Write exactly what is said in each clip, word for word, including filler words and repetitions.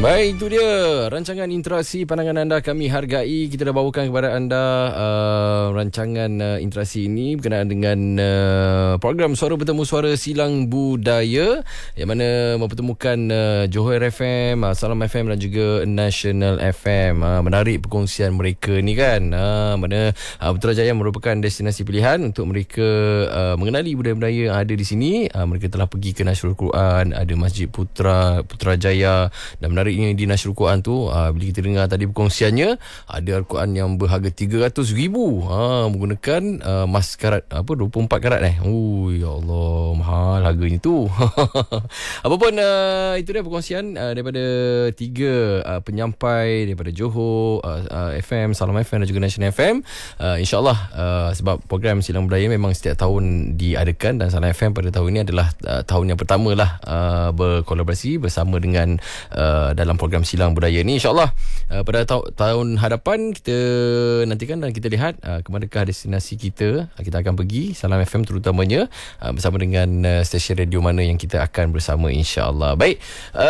Baik, itu dia rancangan interaksi pandangan anda kami hargai. Kita dah bawakan kepada anda uh, rancangan uh, interaksi ini berkenaan dengan uh, program Suara Bertemu Suara Silang Budaya yang mana mempertemukan uh, Johor F M, uh, Salam F M dan juga National F M. Uh, menarik perkongsian mereka ni kan. Uh, mana uh, Putrajaya merupakan destinasi pilihan untuk mereka uh, mengenali budaya-budaya yang ada di sini. Uh, mereka telah pergi ke Nasrul Quran, ada Masjid Putra Putrajaya, dan menariknya di Nasrul Quran tu uh, bila kita dengar tadi perkongsiannya, ada Al-Quran yang berharga tiga ratus ribu uh, menggunakan uh, mas karat apa dua puluh empat karat eh. Oh ya Allah, mahal harganya tu. Apapun uh, itu dia perkongsian uh, daripada tiga uh, penyampai daripada Johor, uh, uh, F M, Salam F M dan juga National F M. uh, InsyaAllah uh, sebab program Silang Budaya memang setiap tahun diadakan, dan Salam F M pada tahun ini adalah uh, tahun yang pertama lah uh, berkolaborasi bersama dengan uh, dalam program Silang Budaya ni. InsyaAllah uh, pada ta- tahun hadapan kita nantikan dan kita lihat uh, ke manakah destinasi kita uh, kita akan pergi, Salam F M terutamanya, uh, bersama dengan uh, stesen radio mana yang kita akan bersama, insyaAllah. Baik,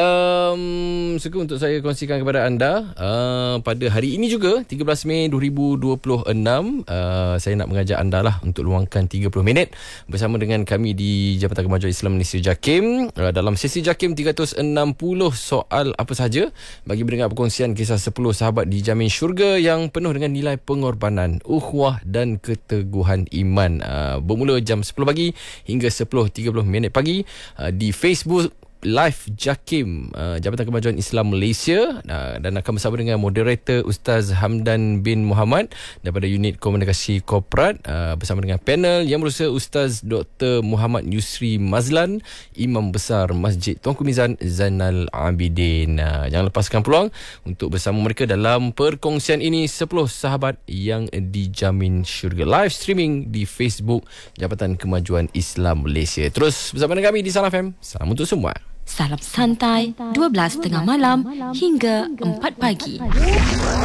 um, suka untuk saya kongsikan kepada anda uh, pada hari ini juga tiga belas Mei dua ribu dua puluh enam, uh, saya nak mengajak anda lah untuk luangkan tiga puluh minit bersama dengan kami di Jabatan Kemajuan Islam Malaysia JAKIM uh, dalam sesi JAKIM tiga ratus enam puluh soal apa saja bagi mendengar perkongsian kisah sepuluh sahabat dijamin syurga yang penuh dengan nilai pengorbanan, ukhuwah dan keteguhan iman. Uh, bermula jam sepuluh pagi hingga sepuluh tiga puluh minit pagi uh, di Facebook Live JAKIM, uh, Jabatan Kemajuan Islam Malaysia, uh, dan akan bersama dengan moderator Ustaz Hamdan bin Muhammad daripada Unit Komunikasi Korporat, uh, bersama dengan panel yang berusaha Ustaz Doktor Muhammad Yusri Mazlan, Imam Besar Masjid Tuanku Mizan Zainal Abidin. Uh, jangan lepaskan peluang untuk bersama mereka dalam perkongsian ini, sepuluh sahabat yang dijamin syurga, live streaming di Facebook Jabatan Kemajuan Islam Malaysia. Terus bersama dengan kami di Salam F M. Salam untuk semua. Salam santai, dua belas tengah malam hingga empat pagi.